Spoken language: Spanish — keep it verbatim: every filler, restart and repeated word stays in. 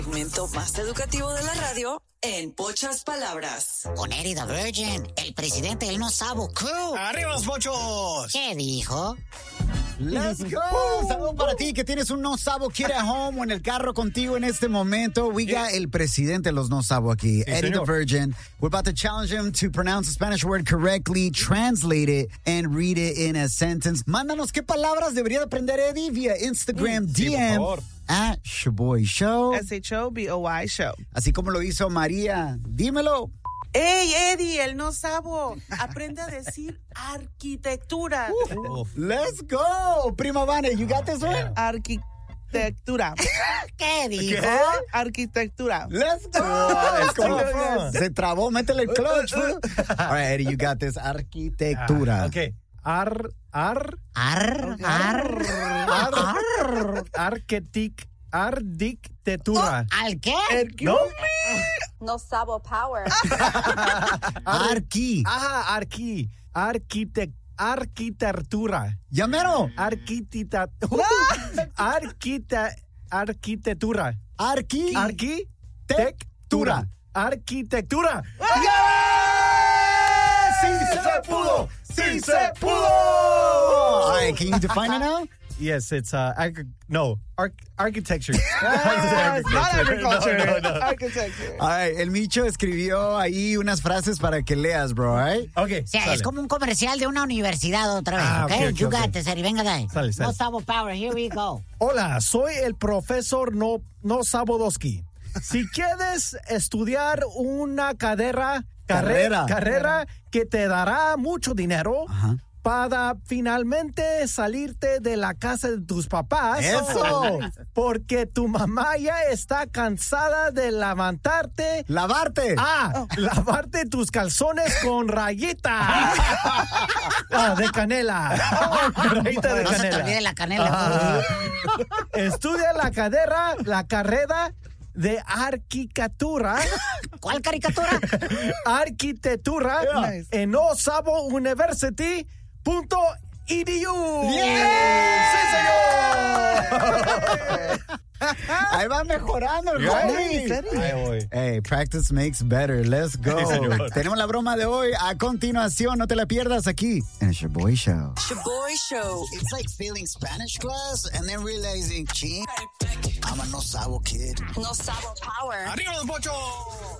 Segmento más educativo de la radio en pocas palabras. Con Eddie the Virgin, el presidente del No Sabo Crew. ¡Arriba los pochos! ¿Qué dijo? Let's go. Saludos para ti que tienes un No Sabo Kid at home o en el carro contigo en este momento. We got el presidente de los No Sabo aquí, sí, Eddie señor. the Virgin. We're about to challenge him to pronounce a Spanish word correctly, translate it, and read it in a sentence. Mándanos qué palabras debería de aprender Eddie via Instagram Sí, D por M favor. at Shaboy Show. S H O B O Y Show. Así como lo hizo María. Dímelo. ¡Ey, Eddie, el no sabo! Aprende a decir arquitectura. Uf. Let's go. Prima Vane, you got this one? Arquitectura. ¿Qué dijo? Arquitectura. Let's go. Let's ¿Cómo go. fue? Se trabó, métele el clutch. fool. All right, Eddie, you got this. Arquitectura. Ah, ok. Ar, ar, Ar, ar, ar. arquetic, ardictetura. ¿Al qué? ¿No? No Sabo Power. Arqui. Ajá, arqui, arquitect, arquitectura. Llamero. Arquitita, arquita, arquitectura. Arqui. Arquitectura. Arquitectura. ¡Sí se pudo! ¡Sí se pudo! All right, can you define it now? Yes, it's uh, ag- no, arch- architecture. Ah, it's not agriculture. No, no, no. Architecture. All right, el Micho escribió ahí unas frases para que leas, bro, all right? Okay, O sea, sale. es como un comercial de una universidad otra vez, Ah, ¿ok? ok, ok, You ok. got this, Eddie. Venga de ahí. Sale, sale. No Sabo Power, here we go. Hola, soy el profesor No, no Sabodowski. Si quieres estudiar una carrera, Carrera. carrera, carrera que te dará mucho dinero Ajá. para finalmente salirte de la casa de tus papás. ¡Eso! Porque tu mamá ya está cansada de levantarte. Lavarte. Ah, lavarte tus calzones con rayita. Ah, de canela. Rayita de No se te canela. olvide la canela. Ajá. Estudia la carrera, la carrera de arquitectura, ¿Cuál caricatura? arquitectura Nice. en Osabo University punto e d u. Yeah. ¡Sí, señor! Ahí va mejorando el homie. Ahí voy. Hey, practice makes better. Let's go. Sí, señor. Tenemos la broma de hoy a continuación. No te la pierdas aquí en el Shaboy Show. Shaboy Show. It's like failing Spanish class and then realizing, ching, I'm a no sabo kid. No Sabo Power. ¡Arriba los pochos!